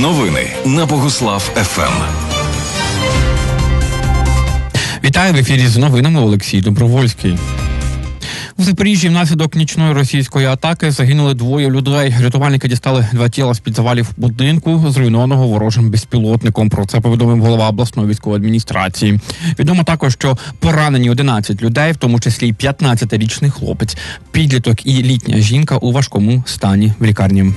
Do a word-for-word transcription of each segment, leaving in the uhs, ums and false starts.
Новини на Богуслав еф ем. Вітаю, в ефірі з новинами Олексій Добровольський. У Запоріжжі внаслідок нічної російської атаки загинули двоє людей. Рятувальники дістали два тіла з-під завалів будинку, зруйнованого ворожим безпілотником. Про це повідомив голова обласної військової адміністрації. Відомо також, що поранені одинадцять людей, в тому числі п'ятнадцятирічний хлопець, підліток і літня жінка у важкому стані в лікарні.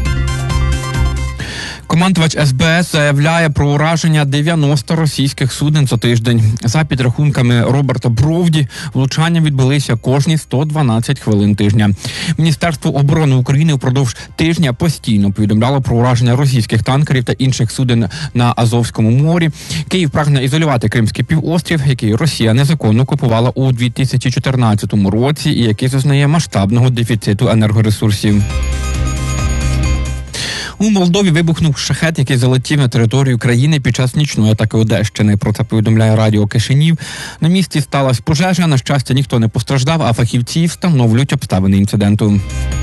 Командувач ес бе ес заявляє про ураження дев'яноста російських суден за тиждень. За підрахунками Роберта Бровді, влучання відбулися кожні сто дванадцять хвилин тижня. Міністерство оборони України впродовж тижня постійно повідомляло про ураження російських танкерів та інших суден на Азовському морі. Київ прагне ізолювати Кримський півострів, який Росія незаконно купувала у дві тисячі чотирнадцятому році і який зазнає масштабного дефіциту енергоресурсів. У Молдові вибухнув шахет, який залетів на територію країни під час нічної атаки Одещини. Про це повідомляє радіо Кишинів. На місці сталася пожежа, на щастя, ніхто не постраждав, а фахівці встановлюють обставини інциденту.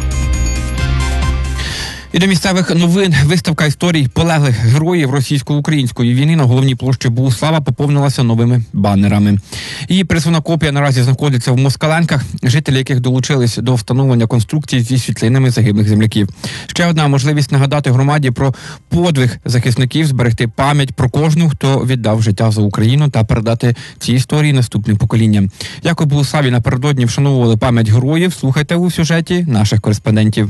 І до місцевих новин. Виставка історій полеглих героїв російсько-української війни на головній площі Богуслава поповнилася новими банерами. Її пресовна копія наразі знаходиться в Москаленках, жителі яких долучились до встановлення конструкцій зі світлинами загиблих земляків. Ще одна можливість нагадати громаді про подвиг захисників, зберегти пам'ять про кожного, хто віддав життя за Україну, та передати ці історії наступним поколінням. Як у Богуславі напередодні вшановували пам'ять героїв, слухайте у сюжеті наших кореспондентів.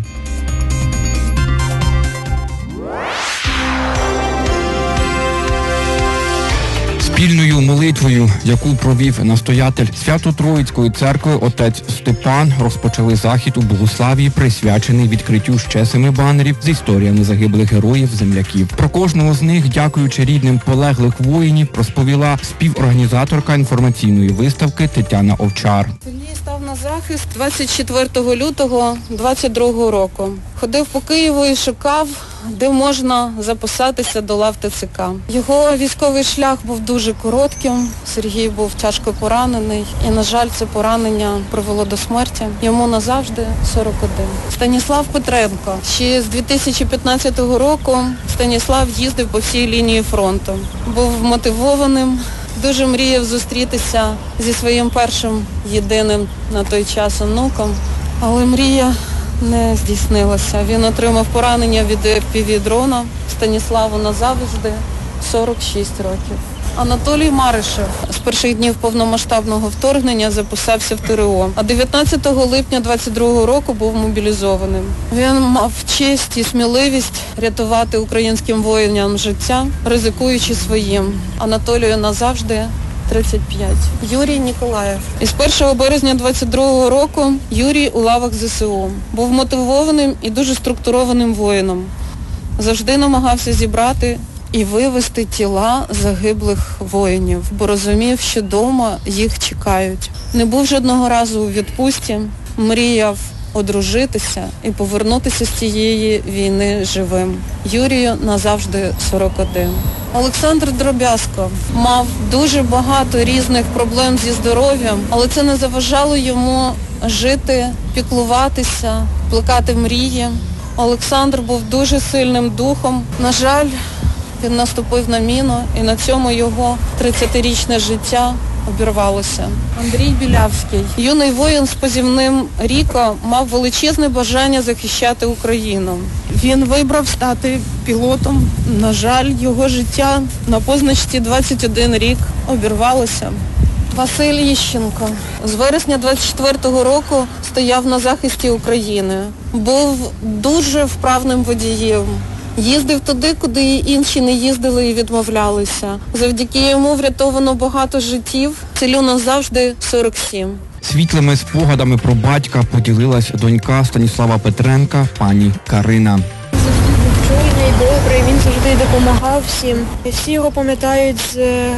Спільною молитвою, яку провів настоятель Свято-Троїцької церкви отець Степан, розпочали захід у Богуславі, присвячений відкриттю ще семи банерів з історіями загиблих героїв-земляків. Про кожного з них, дякуючи рідним полеглих воїнів, розповіла співорганізаторка інформаційної виставки Тетяна Овчар. Сергій став на захист двадцять четвертого лютого двадцять другого року. Ходив по Києву і шукав, де можна записатися до лав те це ка. Його військовий шлях був дуже коротким. Сергій був тяжко поранений і, на жаль, це поранення привело до смерті. Йому назавжди сорок один. Станіслав Петренко. Ще з дві тисячі п'ятнадцятого року Станіслав їздив по всій лінії фронту. Був мотивованим, дуже мріяв зустрітися зі своїм першим єдиним на той час онуком, але мрія не здійснилося. Він отримав поранення від еф пі ві-дрона. Станіславу назавжди сорок шість років. Анатолій Маришев з перших днів повномасштабного вторгнення записався в те ре о, а дев'ятнадцятого липня двадцять другого року був мобілізованим. Він мав честь і сміливість рятувати українським воїнам життя, ризикуючи своїм. Анатолію назавжди тридцять п'ять. Юрій Ніколаєв. Із першого березня двадцять другого року Юрій у лавах зе се у. Був мотивованим і дуже структурованим воїном. Завжди намагався зібрати і вивезти тіла загиблих воїнів, бо розумів, що вдома їх чекають. Не був жодного разу у відпустці, мріяв одружитися і повернутися з цієї війни живим. Юрію назавжди сорок один. Олександр Дробязко мав дуже багато різних проблем зі здоров'ям, але це не заважало йому жити, піклуватися, плекати мрії. Олександр був дуже сильним духом. На жаль, він наступив на міну, і на цьому його тридцятирічне життя обірвалося. Андрій Білявський. Юний воїн з позивним Ріко мав величезне бажання захищати Україну. Він вибрав стати пілотом. На жаль, його життя на позначці двадцять один рік обірвалося. Василь Іщенко з вересня двадцять четвертого року стояв на захисті України. Був дуже вправним водієм. Їздив туди, куди інші не їздили і відмовлялися. Завдяки йому врятовано багато життів. Цілю назавжди сорок сім. Світлими спогадами про батька поділилась донька Станіслава Петренка, пані Карина. Завжди був чуйний, добрий, він завжди допомагав всім. Всі його пам'ятають з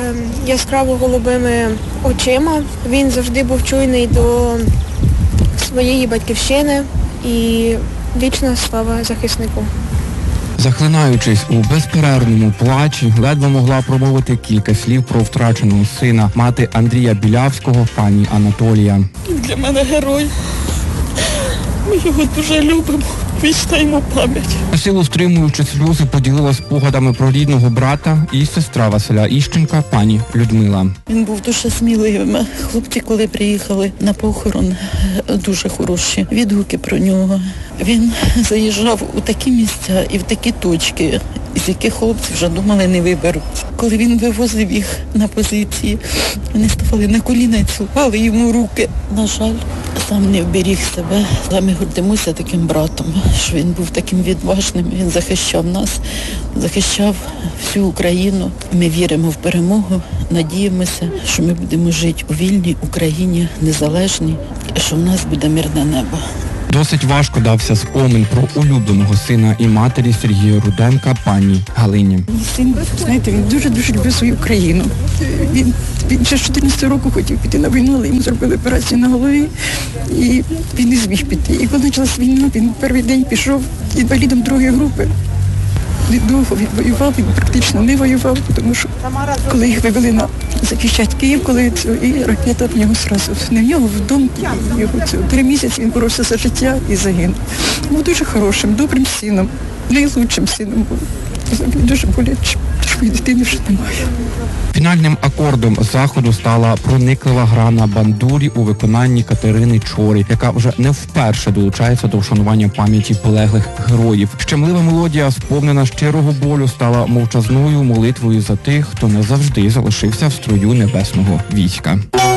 яскраво голубими очима. Він завжди був чуйний до своєї батьківщини і вічна слава захиснику. Захлинаючись у безперервному плачі, ледве могла промовити кілька слів про втраченого сина мати Андрія Білявського, пані Анатолія. Він для мене герой. Ми його дуже любимо. Вічна йому пам'ять. На силу стримуючи сльози, поділилася спогадами про рідного брата і сестра Василя Іщенка, пані Людмила. Він був дуже сміливим. Хлопці, коли приїхали на похорон, дуже хороші відгуки про нього. Він заїжджав у такі місця і в такі точки, з яких хлопці вже думали не виберуть. Коли він вивозив їх на позиції, вони ставали на коліна і цілували йому руки. На жаль, сам не вберіг себе. Але ми гордимося таким братом, що він був таким відважним, він захищав нас, захищав всю Україну. Ми віримо в перемогу, надіємося, що ми будемо жити у вільній Україні, незалежній, і що в нас буде мирне небо. Досить важко дався спомин про улюбленого сина і матері Сергія Руденка, пані Галині. Мій син, знаєте, він дуже-дуже любив свою країну. Він, він ще з чотирнадцятого року хотів піти на війну, але йому зробили операцію на голові, і він не зміг піти. І коли почалась війна, він перший день пішов інвалідом другої групи. Довго він воював, він практично не воював, тому що коли їх вивели на захищати Київ, коли це, і ракета в нього зразу, не в нього в домі, його це, три місяці він боровся за життя і загинув. Був дуже хорошим, добрим сином, найлучшим сином був. Дуже боляче, що дитини вже немає. Фінальним акордом заходу стала прониклива гра на бандурі у виконанні Катерини Чорі, яка вже не вперше долучається до вшанування пам'яті полеглих героїв. Щемлива мелодія, сповнена щирого болю, стала мовчазною молитвою за тих, хто не завжди залишився в строю небесного війська.